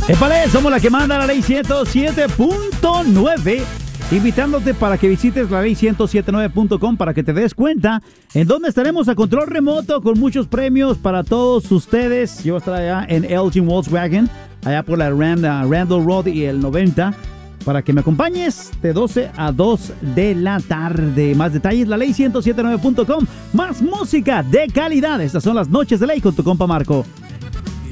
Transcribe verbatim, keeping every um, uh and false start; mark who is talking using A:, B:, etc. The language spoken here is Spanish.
A: Épale, somos la que manda la ley ciento siete punto nueve. Invitándote para que visites la ley ciento siete nueve punto com para que te des cuenta en dónde estaremos a control remoto con muchos premios para todos ustedes. Yo estaré allá en Elgin Volkswagen, allá por la Rand, uh, Randall Road y el noventa, para que me acompañes de doce a dos de la tarde. Más detalles, la ley ciento siete nueve punto com. Más música de calidad. Estas son las noches de ley con tu compa Marco.